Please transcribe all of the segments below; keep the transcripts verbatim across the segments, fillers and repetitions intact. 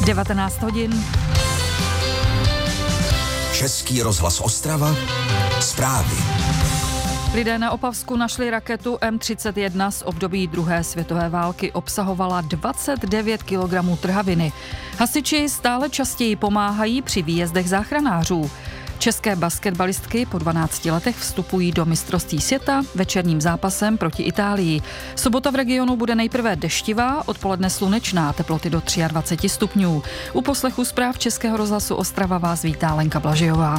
devatenáct hodin. Český rozhlas Ostrava. Zprávy. Lidé na Opavsku našli raketu M třicet jedna z období druhé světové války. Obsahovala dvacet devět kilogramů trhaviny. Hasiči stále častěji pomáhají při výjezdech záchranářů. České basketbalistky po dvanácti letech vstupují do mistrovství světa večerním zápasem proti Itálii. Sobota v regionu bude nejprve deštivá, odpoledne slunečná, teploty do dvacet tři stupňů. U poslechu zpráv Českého rozhlasu Ostrava vás vítá Lenka Blažejová.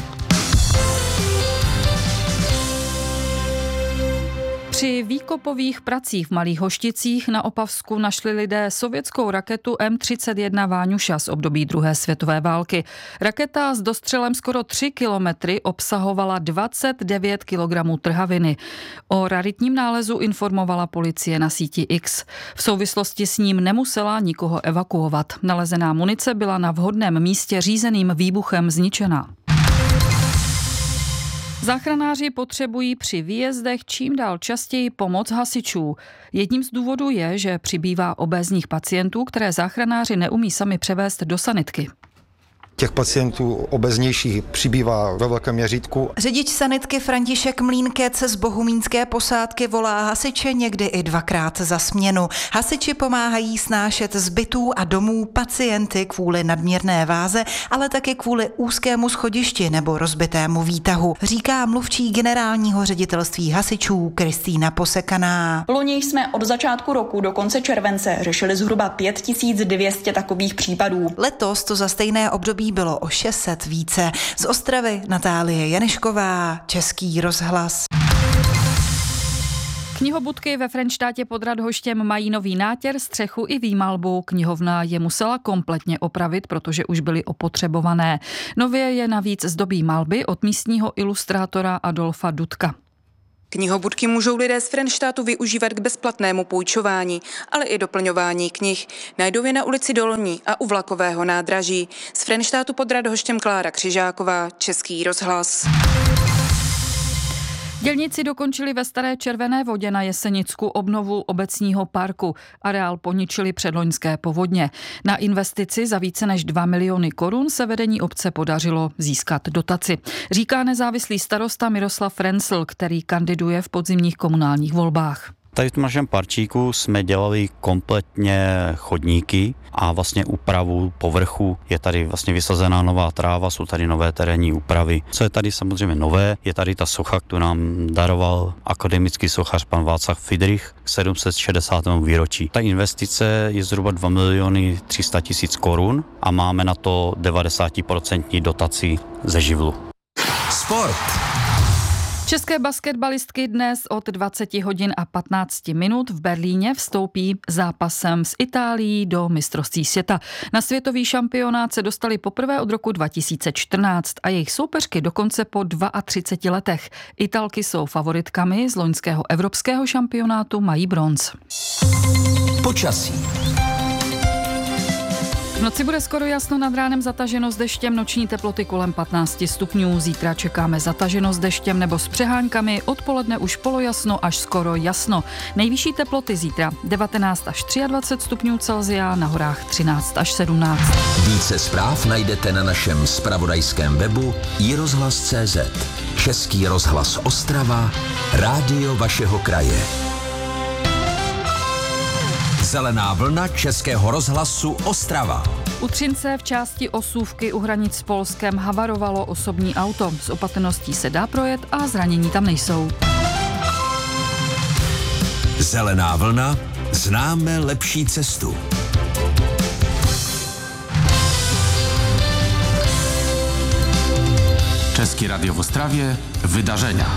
Při výkopových pracích v Malých Hošticích na Opavsku našli lidé sovětskou raketu M třicet jedna Váňuša z období druhé světové války. Raketa s dostřelem skoro tři kilometry obsahovala dvacet devět kilogramů trhaviny. O raritním nálezu informovala policie na síti X. V souvislosti s ním nemusela nikoho evakuovat. Nalezená munice byla na vhodném místě řízeným výbuchem zničena. Záchranáři potřebují při výjezdech čím dál častěji pomoc hasičů. Jedním z důvodů je, že přibývá obézních pacientů, které záchranáři neumí sami převést do sanitky. Těch pacientů obeznějších přibývá ve velkém měřítku. Řidič sanitky František Mlínkec z bohumínské posádky volá hasiče někdy i dvakrát za směnu. Hasiči pomáhají snášet z bytů a domů pacienty kvůli nadměrné váze, ale taky kvůli úzkému schodišti nebo rozbitému výtahu, říká mluvčí generálního ředitelství hasičů Kristýna Posekaná. Loni jsme od začátku roku do konce července řešili zhruba pět tisíc dvě stě takových případů. Letos to za stejné období bylo o šest set více. Z Ostravy Natálie Janešková, Český rozhlas. Knihobudky ve Frenštátě pod Radhoštěm mají nový nátěr, střechu i výmalbu. Knihovna je musela kompletně opravit, protože už byly opotřebované. Nově je navíc zdobí malby od místního ilustrátora Adolfa Dudka. Knihobudky můžou lidé z Frenštátu využívat k bezplatnému půjčování, ale i doplňování knih. Najdou je na ulici Dolní a u vlakového nádraží. Z Frenštátu pod Radhoštěm Klára Křižáková, Český rozhlas. Dělníci dokončili ve Staré Červené Vodě na Jesenicku obnovu obecního parku. Areál poničili předloňské povodně. Na investici za více než dva miliony korun se vedení obce podařilo získat dotaci. Říká nezávislý starosta Miroslav Rencl, který kandiduje v podzimních komunálních volbách. Tady v našem parčíku jsme dělali kompletně chodníky a vlastně úpravu povrchu. Je tady vlastně vysazená nová tráva, jsou tady nové terénní úpravy. Co je tady samozřejmě nové, je tady ta socha, kterou nám daroval akademický sochař pan Václav Fidrich k sedm set šedesátému výročí. Ta investice je zhruba dva miliony tři sta tisíc korun a máme na to devadesát procent dotaci ze živlu. Sport. České basketbalistky dnes od dvacet hodin a patnáct minut v Berlíně vstoupí zápasem s Itálií do mistrovství světa. Na světový šampionát se dostali poprvé od roku dva tisíce čtrnáct a jejich soupeřky dokonce po třiceti dvou letech. Italky jsou favoritkami z loňského evropského šampionátu, mají bronz. Počasí. V noci bude skoro jasno, nad ránem zataženo s deštěm, noční teploty kolem patnáct stupňů. Zítra čekáme zataženo s deštěm nebo s přeháňkami, odpoledne už polojasno až skoro jasno. Nejvyšší teploty zítra devatenáct až dvacet tři stupňů Celsia, na horách třináct až sedmnáct. Více zpráv najdete na našem zpravodajském webu i rozhlas tečka cé zet. Český rozhlas Ostrava, rádio vašeho kraje. Zelená vlna Českého rozhlasu Ostrava. U Třince v části Osůvky u hranic s Polskem havarovalo osobní auto. S opatrností se dá projet a zranění tam nejsou. Zelená vlna, známe lepší cestu. České Radio w Ostrawie, wydarzenia.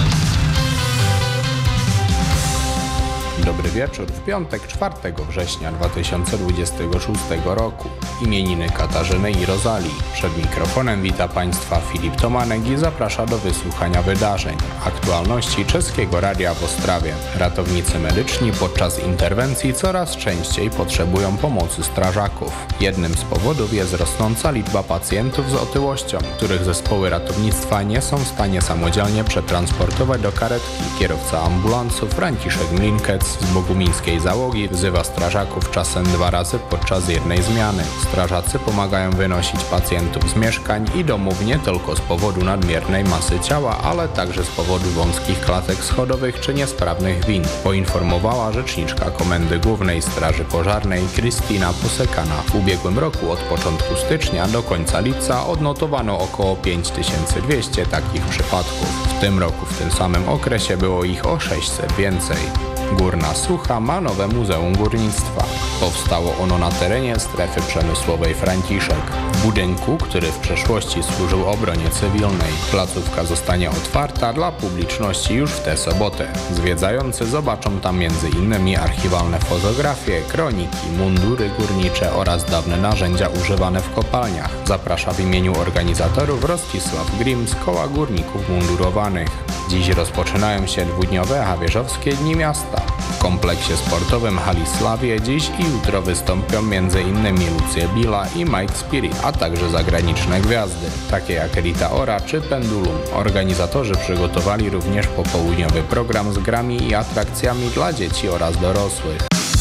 Dobry wieczór. W piątek czwartego września dwa tysiące dwudziestego szóstego roku. Imieniny Katarzyny i Rozalii. Przed mikrofonem wita Państwa Filip Tomanek i zaprasza do wysłuchania wydarzeń. Aktualności Czeskiego Radia w Ostrawie. Ratownicy medyczni podczas interwencji coraz częściej potrzebują pomocy strażaków. Jednym z powodów jest rosnąca liczba pacjentów z otyłością, których zespoły ratownictwa nie są w stanie samodzielnie przetransportować do karetki. Kierowca ambulansu Franciszek Mlinkec Niemiec z bogumińskiej załogi wzywa strażaków czasem dwa razy podczas jednej zmiany. Strażacy pomagają wynosić pacjentów z mieszkań i domów nie tylko z powodu nadmiernej masy ciała, ale także z powodu wąskich klatek schodowych czy niesprawnych win, poinformowała rzeczniczka Komendy Głównej Straży Pożarnej Krystyna Posekana. W ubiegłym roku od początku stycznia do końca lipca odnotowano około pięć tysięcy dwieście takich przypadków. W tym roku w tym samym okresie było ich o sześćset więcej. Górna Sucha ma nowe Muzeum Górnictwa. Powstało ono na terenie strefy przemysłowej Franciszek, w budynku, który w przeszłości służył obronie cywilnej. Placówka zostanie otwarta dla publiczności już w tę sobotę. Zwiedzający zobaczą tam między innymi archiwalne fotografie, kroniki, mundury górnicze oraz dawne narzędzia używane w kopalniach. Zaprasza w imieniu organizatorów Rostisław Grim z Koła Górników Mundurowanych. Dziś rozpoczynają się dwudniowe Hawierzowskie Dni Miasta. W kompleksie sportowym Halisławie dziś i jutro wystąpią m.in. Lucie Billa i Mike Spirit, a także zagraniczne gwiazdy, takie jak Rita Ora czy Pendulum. Organizatorzy przygotowali również popołudniowy program z grami i atrakcjami dla dzieci oraz dorosłych.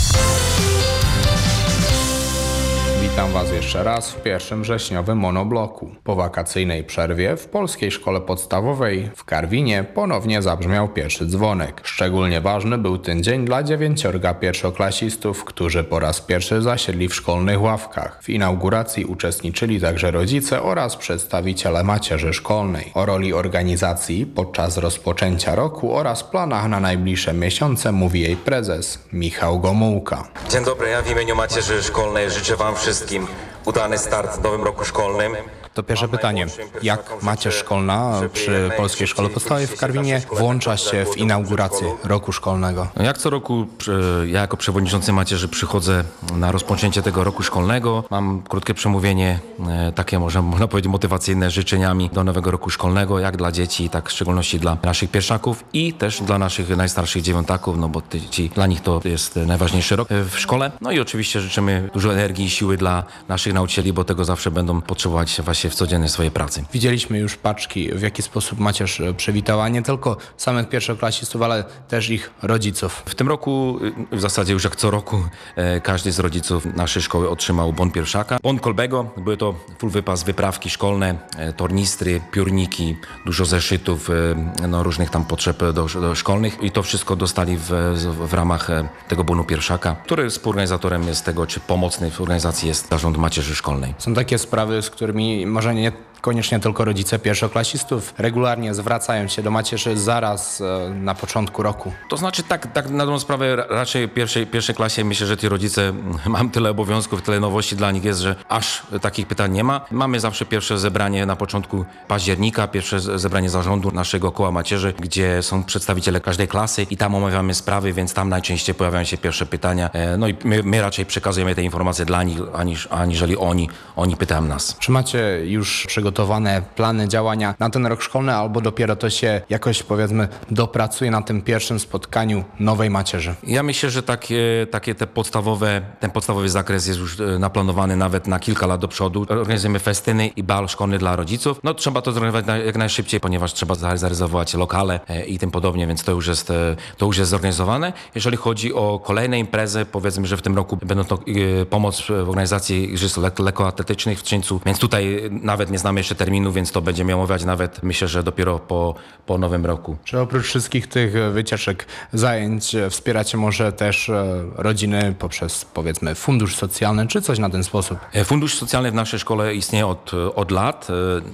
Witam Was jeszcze raz w pierwszym wrześniowym monobloku. Po wakacyjnej przerwie w Polskiej Szkole Podstawowej w Karwinie ponownie zabrzmiał pierwszy dzwonek. Szczególnie ważny był ten dzień dla dziewięciorga pierwszoklasistów, którzy po raz pierwszy zasiedli w szkolnych ławkach. W inauguracji uczestniczyli także rodzice oraz przedstawiciele macierzy szkolnej. O roli organizacji podczas rozpoczęcia roku oraz planach na najbliższe miesiące mówi jej prezes Michał Gomułka. Dzień dobry, ja w imieniu macierzy szkolnej życzę Wam wszystkim udany start w nowym roku szkolnym. To pierwsze pytanie. Jak macierz szkolna przy Polskiej Szkole Podstawowej w Karwinie włącza się w inaugurację roku szkolnego? No jak co roku ja jako przewodniczący macierzy przychodzę na rozpoczęcie tego roku szkolnego. Mam krótkie przemówienie, takie można, można powiedzieć motywacyjne, życzeniami do nowego roku szkolnego, jak dla dzieci, tak w szczególności dla naszych pierwszaków i też dla naszych najstarszych dziewiątaków, no bo ci, dla nich to jest najważniejszy rok w szkole. No i oczywiście życzymy dużo energii i siły dla naszych nauczycieli, bo tego zawsze będą potrzebować właśnie w codziennej swojej pracy. Widzieliśmy już paczki, w jaki sposób macierz przywitała nie tylko samych pierwszoklasistów, ale też ich rodziców. W tym roku, w zasadzie już jak co roku, każdy z rodziców naszej szkoły otrzymał bon pierwszaka. Bon Kolbego, były to full wypas, wyprawki szkolne, tornistry, piórniki, dużo zeszytów, no, różnych tam potrzeb do, do szkolnych i to wszystko dostali w, w ramach tego bonu pierwszaka, który współorganizatorem jest tego, czy pomocny w organizacji jest Zarząd Macierzy Szkolnej. Są takie sprawy, z którymi może nie koniecznie tylko rodzice pierwszoklasistów regularnie zwracają się do macierzy zaraz na początku roku. To znaczy tak, tak na dobrą sprawę raczej w pierwszej, pierwszej klasie myślę, że ci rodzice, mam tyle obowiązków, tyle nowości dla nich jest, że aż takich pytań nie ma. Mamy zawsze pierwsze zebranie na początku października, pierwsze zebranie zarządu naszego koła macierzy, gdzie są przedstawiciele każdej klasy i tam omawiamy sprawy, więc tam najczęściej pojawiają się pierwsze pytania. No i my, my raczej przekazujemy te informacje dla nich, aniż, aniżeli oni, oni pytają nas. Czy macie już przygotowane plany działania na ten rok szkolny, albo dopiero to się jakoś, powiedzmy, dopracuje na tym pierwszym spotkaniu nowej macierzy? Ja myślę, że takie, takie te podstawowe, ten podstawowy zakres jest już naplanowany nawet na kilka lat do przodu. Organizujemy festyny i bal szkolny dla rodziców. No trzeba to zorganizować jak najszybciej, ponieważ trzeba zarezerwować lokale i tym podobnie, więc to już jest, to już jest zorganizowane. Jeżeli chodzi o kolejne imprezy, powiedzmy, że w tym roku będą to pomoc w organizacji igrzysk lekkoatletycznych w Trzyńcu, więc tutaj nawet nie znamy jeszcze terminu, więc to będziemy omawiać nawet, myślę, że dopiero po, po nowym roku. Czy oprócz wszystkich tych wycieczek, zajęć wspieracie może też rodziny poprzez, powiedzmy, fundusz socjalny, czy coś na ten sposób? Fundusz socjalny w naszej szkole istnieje od, od lat.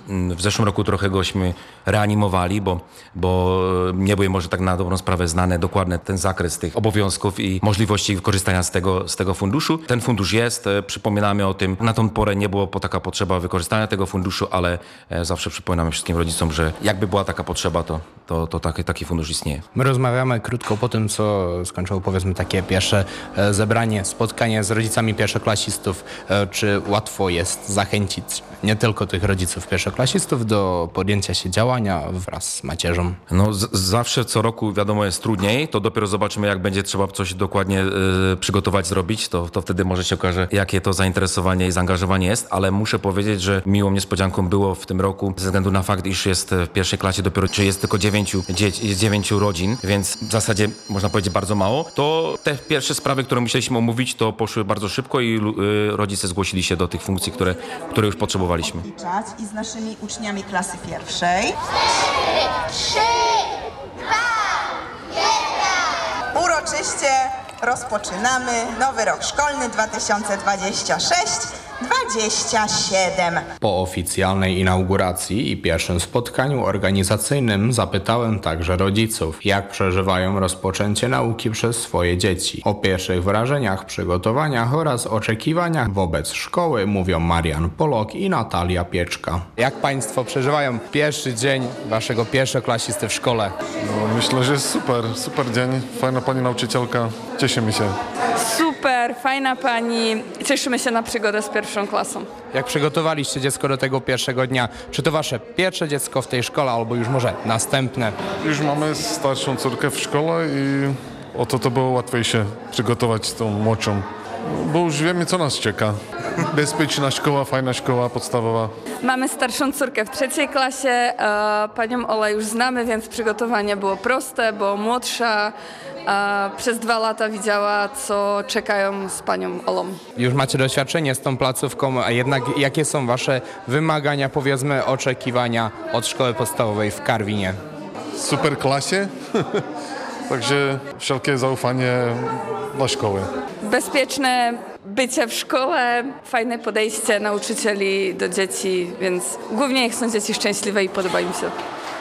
W zeszłym roku trochę gośmy reanimowali, bo, bo nie były może tak na dobrą sprawę znane dokładnie ten zakres tych obowiązków i możliwości korzystania z tego, z tego funduszu. Ten fundusz jest, przypominamy o tym. Na tą porę nie było taka potrzeba wykorzystania tego funduszu, ale zawsze przypominamy wszystkim rodzicom, że jakby była taka potrzeba, to, to, to taki, taki fundusz istnieje. My rozmawiamy krótko po tym, co skończyło, powiedzmy, takie pierwsze zebranie, spotkanie z rodzicami pierwszoklasistów. Czy łatwo jest zachęcić nie tylko tych rodziców pierwszoklasistów do podjęcia się działania wraz z macierzą? No z- zawsze co roku wiadomo jest trudniej, to dopiero zobaczymy, jak będzie trzeba coś dokładnie y, przygotować, zrobić, to, to wtedy może się okaże, jakie to zainteresowanie i zaangażowanie jest, ale muszę powiedzieć, że mimo miłą niespodzianką było w tym roku, ze względu na fakt, iż jest w pierwszej klasie dopiero, czy jest tylko dziewięciu, dzieci, dziewięciu rodzin, więc w zasadzie można powiedzieć bardzo mało, to te pierwsze sprawy, które musieliśmy omówić, to poszły bardzo szybko i y, rodzice zgłosili się do tych funkcji, które, które już potrzebowaliśmy. I z naszymi uczniami klasy pierwszej. trzy, dwa, jeden. Uroczyście rozpoczynamy nowy rok szkolny dwa tysiące dwudziesty szósty dwudziesty siódmy. Po oficjalnej inauguracji i pierwszym spotkaniu organizacyjnym zapytałem także rodziców, jak przeżywają rozpoczęcie nauki przez swoje dzieci. O pierwszych wrażeniach, przygotowaniach oraz oczekiwaniach wobec szkoły mówią Marian Polok i Natalia Pieczka. Jak Państwo przeżywają pierwszy dzień Waszego pierwszoklasisty w szkole? No, myślę, że jest super, super dzień, fajna pani nauczycielka, cieszymy się. Super, fajna pani, cieszymy się na przygodę z pierwszą klasą. Jak przygotowaliście dziecko do tego pierwszego dnia? Czy to Wasze pierwsze dziecko w tej szkole, albo już może następne? Już mamy starszą córkę w szkole i o to to było łatwiejsze przygotować tą młodszą, bo już wiemy, co nas czeka. Bezpieczna szkoła, fajna szkoła podstawowa. Mamy starszą córkę w trzeciej klasie, e, panią Olę już znamy, więc przygotowanie było proste, bo młodsza e, przez dwa lata widziała, co czekają z panią Olą. Już macie doświadczenie z tą placówką, a jednak jakie są Wasze wymagania, powiedzmy, oczekiwania od szkoły podstawowej w Karwinie? Super klasie, także wszelkie zaufanie dla szkoły. Bezpieczne bycie w szkole, fajne podejście nauczycieli do dzieci, więc głównie niech są dzieci szczęśliwe i podoba im się.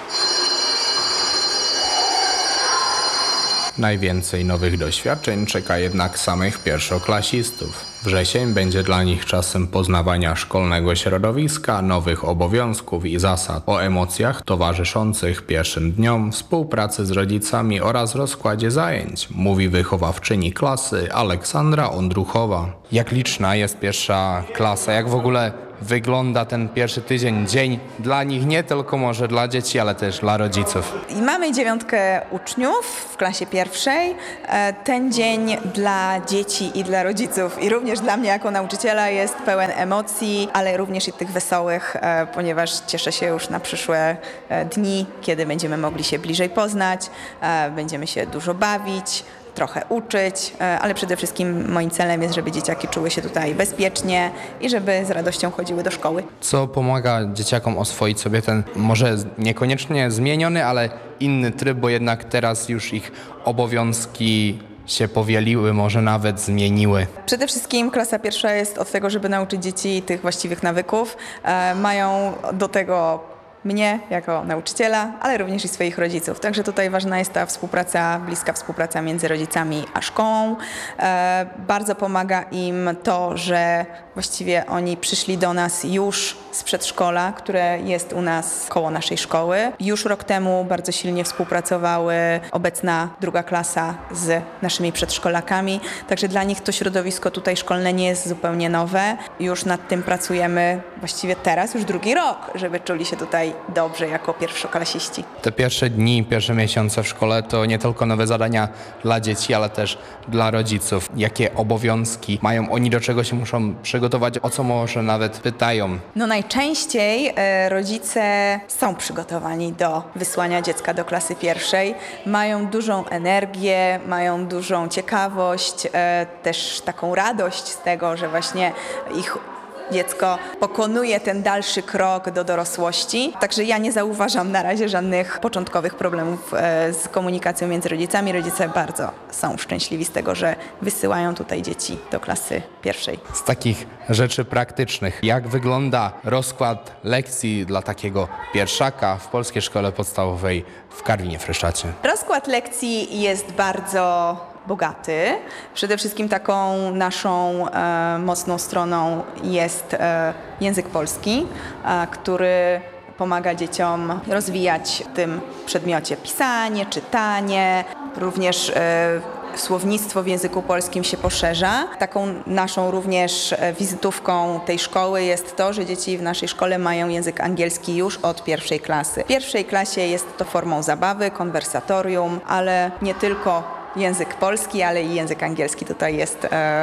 Najwięcej nowych doświadczeń czeka jednak samych pierwszoklasistów. Wrzesień będzie dla nich czasem poznawania szkolnego środowiska, nowych obowiązków i zasad, o emocjach towarzyszących pierwszym dniom, współpracy z rodzicami oraz rozkładzie zajęć, mówi wychowawczyni klasy Aleksandra Ondruchowa. Jak liczna jest pierwsza klasa? Jak w ogóle wygląda ten pierwszy tydzień, dzień dla nich, nie tylko może dla dzieci, ale też dla rodziców? I mamy dziewiątkę uczniów w klasie pierwszej. Ten dzień dla dzieci i dla rodziców i również dla mnie jako nauczyciela jest pełen emocji, ale również i tych wesołych, ponieważ cieszę się już na przyszłe dni, kiedy będziemy mogli się bliżej poznać, będziemy się dużo bawić, trochę uczyć, ale przede wszystkim moim celem jest, żeby dzieciaki czuły się tutaj bezpiecznie i żeby z radością chodziły do szkoły. Co pomaga dzieciakom oswoić sobie ten może niekoniecznie zmieniony, ale inny tryb, bo jednak teraz już ich obowiązki się powieliły, może nawet zmieniły? Przede wszystkim klasa pierwsza jest od tego, żeby nauczyć dzieci tych właściwych nawyków. E, mają do tego mnie jako nauczyciela, ale również i swoich rodziców. Także tutaj ważna jest ta współpraca, bliska współpraca między rodzicami a szkołą. E, bardzo pomaga im to, że właściwie oni przyszli do nas już z przedszkola, które jest u nas koło naszej szkoły. Już rok temu bardzo silnie współpracowały obecna druga klasa z naszymi przedszkolakami. Także dla nich to środowisko tutaj szkolne nie jest zupełnie nowe. Już nad tym pracujemy właściwie teraz, już drugi rok, żeby czuli się tutaj dobrze jako pierwszoklasiści. Te pierwsze dni, pierwsze miesiące w szkole to nie tylko nowe zadania dla dzieci, ale też dla rodziców. Jakie obowiązki mają oni, do czego się muszą przygotować, o co może nawet pytają? No najczęściej e, rodzice są przygotowani do wysłania dziecka do klasy pierwszej. Mają dużą energię, mają dużą ciekawość, e, też taką radość z tego, że właśnie ich dziecko pokonuje ten dalszy krok do dorosłości. Także ja nie zauważam na razie żadnych początkowych problemów e, z komunikacją między rodzicami. Rodzice bardzo są szczęśliwi z tego, że wysyłają tutaj dzieci do klasy pierwszej. Z takich rzeczy praktycznych, jak wygląda rozkład lekcji dla takiego pierwszaka w Polskiej Szkole Podstawowej w Karwinie Freszczacie? Rozkład lekcji jest bardzo bogaty. Przede wszystkim taką naszą e, mocną stroną jest e, język polski, e, który pomaga dzieciom rozwijać w tym przedmiocie pisanie, czytanie, również e, słownictwo w języku polskim się poszerza. Taką naszą również wizytówką tej szkoły jest to, że dzieci w naszej szkole mają język angielski już od pierwszej klasy. W pierwszej klasie jest to formą zabawy, konwersatorium, ale nie tylko język polski, ale i język angielski tutaj jest e,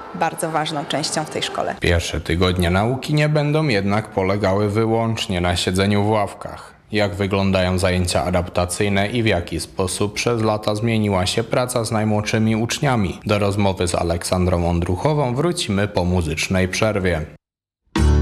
bardzo ważną częścią w tej szkole. Pierwsze tygodnie nauki nie będą jednak polegały wyłącznie na siedzeniu w ławkach. Jak wyglądają zajęcia adaptacyjne i w jaki sposób przez lata zmieniła się praca z najmłodszymi uczniami? Do rozmowy z Aleksandrą Ondruchową wrócimy po muzycznej przerwie.